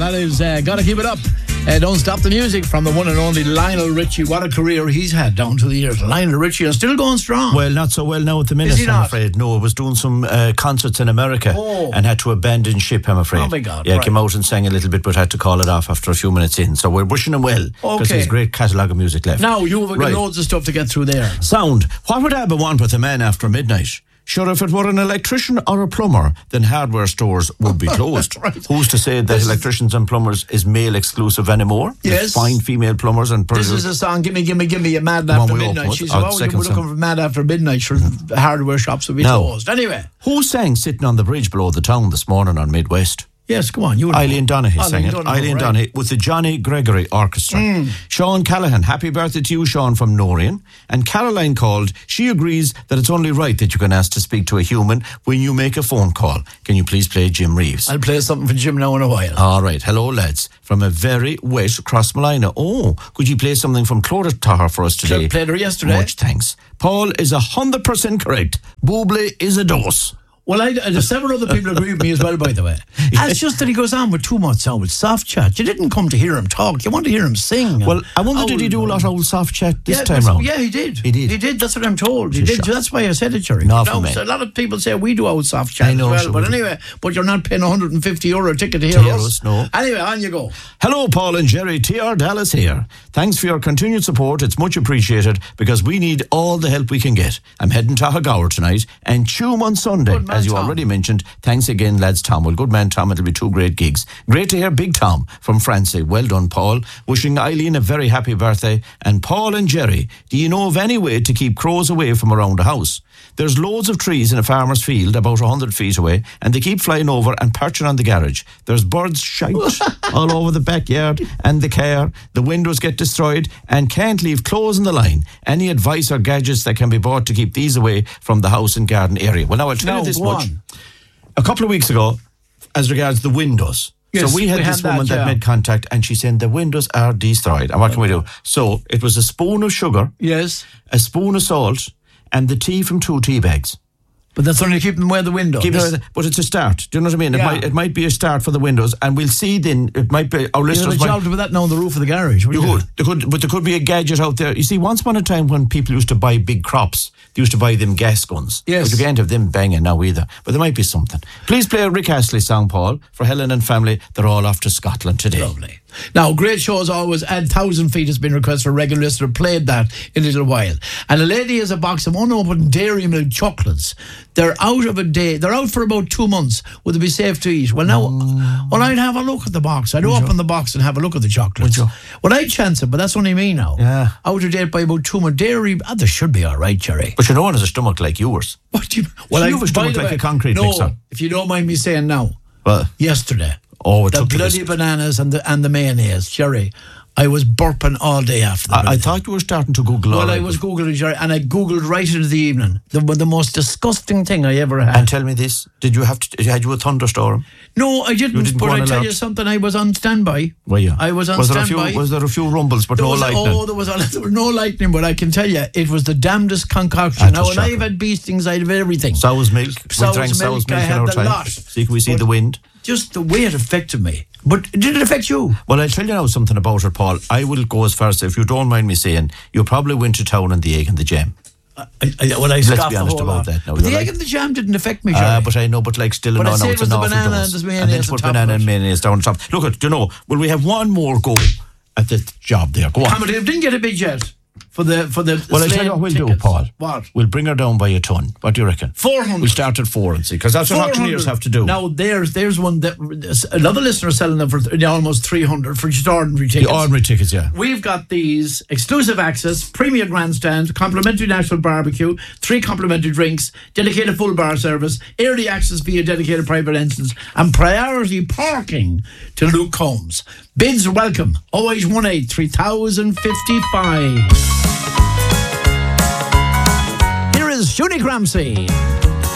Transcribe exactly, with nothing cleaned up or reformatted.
That is uh, Gotta Keep It Up. Uh, Don't Stop the Music from the one and only Lionel Richie. What a career he's had down to the years. Lionel Richie is still going strong. Well, not so well now at the minute, Is he I'm not? afraid. No, I was doing some uh, concerts in America Oh. and had to abandon ship, I'm afraid. Oh, my God, Yeah, right. came out and sang a little bit, but had to call it off after a few minutes in. So we're wishing him well, because Okay. there's a great catalogue of music left. Now, you've got Right. loads of stuff to get through there. Sound. What would Abba want with a man after midnight? Sure, if it were an electrician or a plumber, then hardware stores would be closed. Right. Who's to say that This is- electricians and plumbers is male exclusive anymore? Yes. There's fine female plumbers and This producers. is a song, Gimme, Gimme, Gimme, you Mad one After we open Midnight. with. She Oh, said, the oh, you second would have song. come from Mad After Midnight. Sure, the hardware shops would be No. closed. Anyway. Who sang Sitting on the Bridge Below the Town this morning on Midwest? Yes, come on. You would Eileen Donaghy sang it. Donaghy, Eileen right. Donaghy with the Johnny Gregory Orchestra. Sean Callahan, happy birthday to you, Sean, from Norian. And Caroline called. She agrees that it's only right that you can ask to speak to a human when you make a phone call. Can you please play Jim Reeves? I'll play something for Jim now in a while. All right. Hello, lads. From a very wet Crossmolina. Oh, could you play something from Clodagh for us today? Played her yesterday. Much thanks. Paul is one hundred percent correct. Buble is a dose. Well, I, uh, several other people agree with me as well, by the way. And it's just that he goes on with too much sound with soft chat. You didn't come to hear him talk. You want to hear him sing. Well, I wonder, Owl- did he do a lot of old soft chat this yeah, time that's- round? Yeah, he did. He did. He did. That's what I'm told. He It's a did. shock. That's why I said it, Jerry. Not No, for me. so a lot of people say we do old soft chat I know, as well. sure But we do. anyway, but you're not paying one hundred fifty euro ticket to hear, hear us. us, no. Anyway, on you go. Hello, Paul and Jerry. T R Dallas here. Thanks for your continued support. It's much appreciated because we need all the help we can get. I'm heading to Hagower tonight and Tuam on Sunday, Good man, as you Tom. already mentioned. Thanks again, lads, Tom. Well, good man, Tom. It'll be two great gigs. Great to hear Big Tom from Francie. Well done, Paul. Wishing Eileen a very happy birthday. And Paul and Jerry, do you know of any way to keep crows away from around the house? There's loads of trees in a farmer's field about one hundred feet away, and they keep flying over and perching on the garage. There's birds shite all over the backyard and the car. The windows get destroyed and can't leave clothes in the line. Any advice or gadgets that can be bought to keep these away from the house and garden area? Well, now I'll tell Now, you this go much. on. A couple of weeks ago, as regards the windows. Yes, so we had we this had woman that, that yeah. made contact and she said the windows are destroyed. And what can we do? So it was a spoon of sugar, Yes. a spoon of salt, and the tea from two tea bags. But that's only keeping them away the window. Keep This- it, but it's a start. Do you know what I mean? It Yeah. might it might be a start for the windows, and we'll see then. It might be our You listeners. have a might, job to put that now on the roof of the garage. What do you you could, do? there could, but there could be a gadget out there. You see, once upon a time when people used to buy big crops, they used to buy them gas guns. Yes. But you can't have them banging now either. But there might be something. Please play a Rick Astley song, Paul, for Helen and family. They're all off to Scotland today. Lovely. Now, great show as always. Add Thousand Feet has been requested for a regular listener. Played that in a little while. And a lady has a box of unopened Dairy Milk chocolates. They're out of a day. They're out for about two months. Would they be safe to eat? Well, now, Mm. well, I'd have a look at the box. I'd open the box and have a look at the chocolates. Would you? Well, I'd chance it, but that's only me now. Yeah. Out of date by about two months. Dairy, ah, they should be all right, Jerry. But you know one has a stomach like yours. What do you? you I- have a stomach by the like way, a concrete no, mixer. if you don't mind me saying now, Well, yesterday. oh, it The took the bloody risk. bananas and the and the mayonnaise, Jerry. I was burping all day after that. I, I thought you were starting to Google all Well, I right, was but- Googling, Jerry, and I Googled right into the evening. The, the most disgusting thing I ever had. And tell me this: Did you have to? Had you a thunderstorm? no, I didn't, didn't but go on I tell alert? you something, I was on standby. Were you? I was on was there a standby. few? Was there a few rumbles, but There no was, lightning? oh, there was, a, there was no lightning, but I can tell you, it was the damnedest concoction. That Now, was and shocking. I've had beastings, I'd have everything. Sow's milk. Sow's we drank milk, sow's I milk in had our the time. lot. See, can we see But- the wind? Just the way it affected me. But did it affect you? Well, I'll tell you now something about it, Paul. I will go as far as, if you don't mind me saying, you probably went to town on the egg and the jam. I, I, well, I Let's scoffed be the honest whole about lot. that now. But the You're egg like- and the jam didn't affect me, Jerry. Ah, but I know, but like still, But no, I no, said it's it was an the awful banana dose. and the And then mayonnaise put on top banana of it. and mayonnaise down on top. Look, at, do you know, will we have one more go at the job there? Go on. Come on, Dave, didn't get a big jet for the for the. Well, I'll tell slave you what we'll do, tickets. Paul. What? We'll bring her down by a ton. What do you reckon? Four hundred. We'll start at four and see, because that's what auctioneers have to do. Now there's there's one that another listener selling them for th- almost three hundred for just ordinary tickets. The ordinary tickets, yeah. We've got these exclusive access, premier grandstand, complimentary national barbecue, three complimentary drinks, dedicated full bar service, early access via dedicated private entrance, and priority parking to Luke Combs. Bids are welcome. oh eight one eight, three thousand fifty-five. Here is Shuni Gramsci.